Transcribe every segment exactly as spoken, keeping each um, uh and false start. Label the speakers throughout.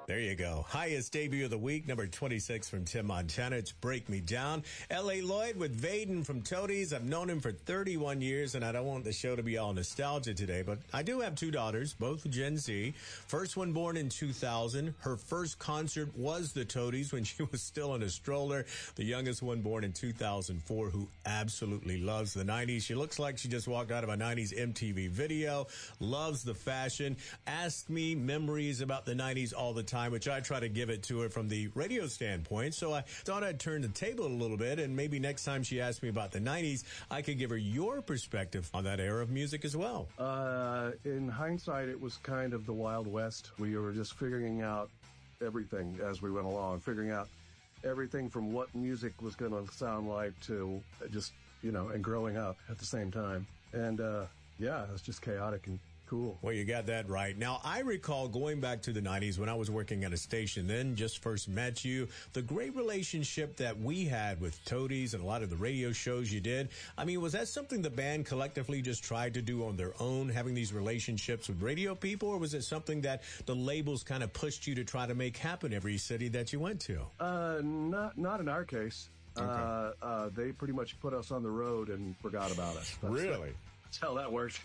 Speaker 1: There you go. Highest debut of the week, number twenty-six from Tim Montana. It's Break Me Down. L A. Lloyd with Vaden from Toadies. I've known him for thirty-one years, and I don't want the show to be all nostalgia today, but I do have two daughters, both Gen Z. First one born in two thousand. Her first concert was the Toadies when she was still in a stroller. The youngest one born in two thousand four, who absolutely loves the nineties. She looks like she just walked out of a nineties M T V video, loves the fashion, asks me memories about the nineties all the time, which I try to give it to her from the radio standpoint. So I thought I'd turn the table a little bit, and maybe next time she asks me about the nineties, I could give her your perspective on that era of music as well.
Speaker 2: Uh, in hindsight, it was kind of the Wild West. We were just figuring out everything as we went along, figuring out everything from what music was going to sound like to just, you know, and growing up at the same time. And, uh, yeah, it was just chaotic and cool.
Speaker 1: Well, you got that right. Now, I recall going back to the nineties when I was working at a station, then just first met you, the great relationship that we had with Toadies and a lot of the radio shows you did. I mean, was that something the band collectively just tried to do on their own, having these relationships with radio people, or was it something that the labels kind of pushed you to try to make happen every city that you went to?
Speaker 2: Uh, not, not in our case. Okay. Uh, uh, they pretty much put us on the road and forgot about us. That's
Speaker 1: Really?
Speaker 2: That's how that worked.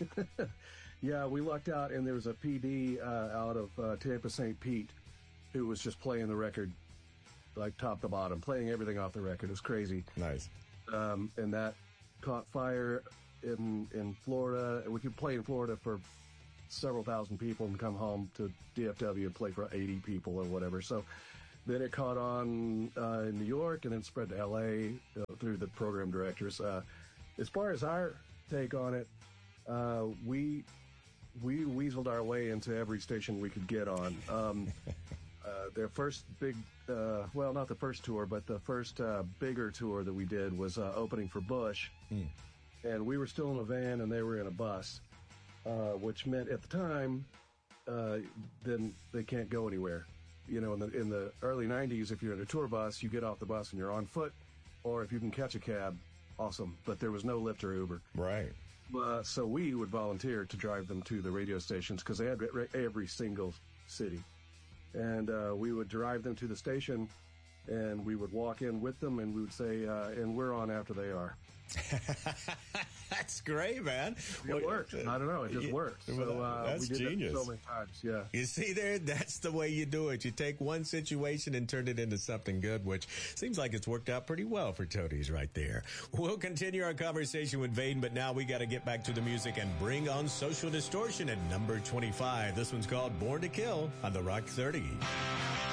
Speaker 2: Yeah, we lucked out, and there was a P D uh, out of uh, Tampa Saint Pete who was just playing the record like top to bottom, playing everything off the record. It was crazy.
Speaker 1: Nice.
Speaker 2: Um, and that caught fire in in Florida. We could play in Florida for several thousand people and come home to D F W and play for eighty people or whatever. So then it caught on uh, in New York and then spread to L A uh, through the program directors. Uh, as far as our take on it, uh, we... We weaseled our way into every station we could get on. Um, uh, their first big, uh, well, not the first tour, but the first uh, bigger tour that we did was uh, opening for Bush. Mm. And we were still in a van and they were in a bus, uh, which meant at the time, uh, then they can't go anywhere. You know, in the, in the early nineties, if you're in a tour bus, you get off the bus and you're on foot, or if you can catch a cab, awesome. But there was no Lyft or Uber.
Speaker 1: Right.
Speaker 2: Uh, so we would volunteer to drive them to the radio stations because they had every single city. And uh, we would drive them to the station, and we would walk in with them, and we would say, uh, and we're on after they are.
Speaker 1: That's great, man.
Speaker 2: It well, worked. Uh, I don't know. It just worked. So uh,
Speaker 1: that's
Speaker 2: we did
Speaker 1: genius.
Speaker 2: That so many times. Yeah.
Speaker 1: You see there? That's the way you do it. You take one situation and turn it into something good, which seems like it's worked out pretty well for Toadies right there. We'll continue our conversation with Vaden, but now we got to get back to the music and bring on Social Distortion at number twenty-five. This one's called Born to Kill on the Rock thirty.